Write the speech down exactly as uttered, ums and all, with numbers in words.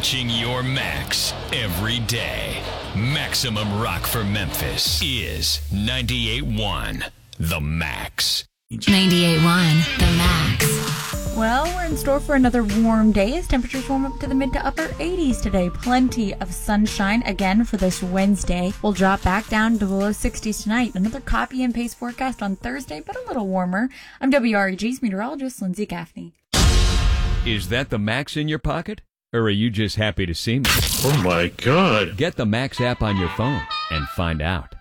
Reaching your max every day. Maximum rock for Memphis is ninety-eight point one The Max. ninety-eight point one The Max. Well, we're in store for another warm day as temperatures warm up to the mid to upper eighties today. Plenty of sunshine again for this Wednesday. We'll drop back down to below sixties tonight. Another copy and paste forecast on Thursday, but a little warmer. I'm W R E G's meteorologist Lindsay Gaffney. Is that the Max in your pocket? Or are you just happy to see me? Oh my God. Get the Max app on your phone and find out.